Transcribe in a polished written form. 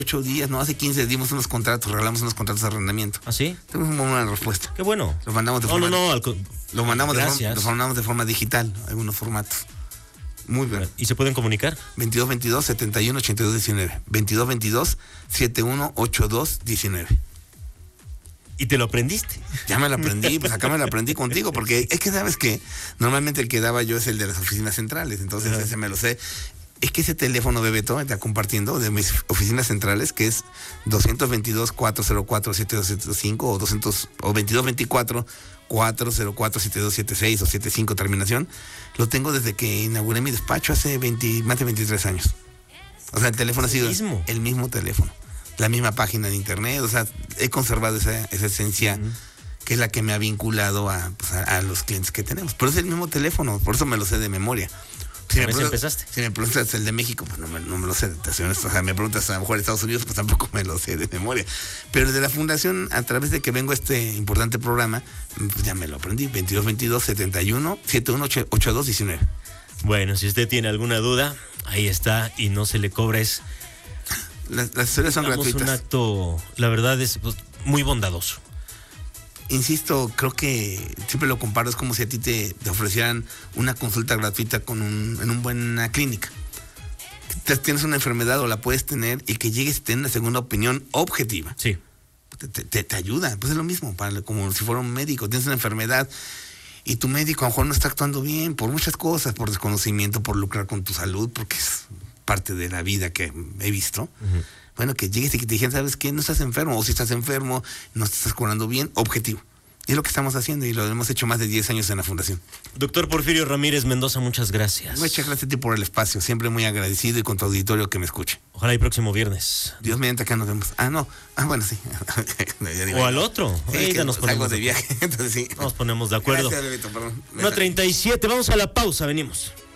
8 días, no, hace 15 dimos unos contratos, regalamos unos contratos de arrendamiento. ¿Ah, sí? Tenemos una buena respuesta. Qué bueno. Lo mandamos de No, forma, no, no. lo mandamos Gracias. de forma digital, algunos formatos. Muy bien. ¿Y se pueden comunicar? 2222-718219. 2222-718219. ¿Y te lo aprendiste? Ya me lo aprendí, pues acá me lo aprendí contigo, porque es que sabes que normalmente el que daba yo es el de las oficinas centrales, entonces ese me lo sé. Es que ese teléfono, Bebeto, está compartiendo de mis oficinas centrales, que es 222-404-7275 o 2224-404-7276 o 75 terminación. Lo tengo desde que inauguré mi despacho hace más de 23 años. O sea, el teléfono ha sido el mismo teléfono, la misma página de internet. O sea, he conservado esa esencia que es la que me ha vinculado a los clientes que tenemos. Pero es el mismo teléfono, por eso me lo sé de memoria. Si me preguntas el de México, pues no me lo sé, o sea, me preguntas a lo mejor Estados Unidos, pues tampoco me lo sé de memoria. Pero el de la fundación, a través de que vengo a este importante programa, pues ya me lo aprendí, 2222-71-718219. Bueno, si usted tiene alguna duda, ahí está, y no se le cobra. Las historias son gratuitas. Un acto, la verdad, es muy bondadoso. Insisto, creo que siempre lo comparo, es como si a ti te ofrecieran una consulta gratuita en una buena clínica. Tienes una enfermedad o la puedes tener y que llegues a tener una segunda opinión objetiva. Sí. Te ayuda, pues es lo mismo, como si fuera un médico. Tienes una enfermedad y tu médico a lo mejor no está actuando bien por muchas cosas, por desconocimiento, por lucrar con tu salud, porque es parte de la vida que he visto. Uh-huh. Bueno, que llegues y que te dijeran, ¿sabes qué? No estás enfermo, o si estás enfermo, no te estás curando bien, objetivo. Y es lo que estamos haciendo y lo hemos hecho más de 10 años en la Fundación. Doctor Porfirio Ramírez Mendoza, muchas gracias. Muchas gracias a ti por el espacio, siempre muy agradecido y con tu auditorio que me escuche. Ojalá el próximo viernes. Dios mediante, acá nos vemos. Bueno, sí. O al otro. Sí, ahorita nos ponemos de viaje, entonces sí. Nos ponemos de acuerdo. Gracias, Bebito, perdón. 1:37, vamos a la pausa, venimos.